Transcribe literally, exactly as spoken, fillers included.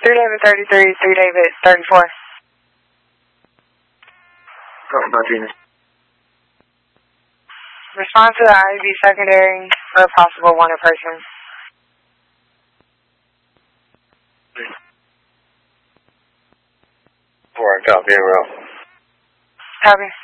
three David thirty-three, three David thirty-four. Talking about Venus. Respond to the I V secondary for a possible wanted person. Four, copy, route. Copy.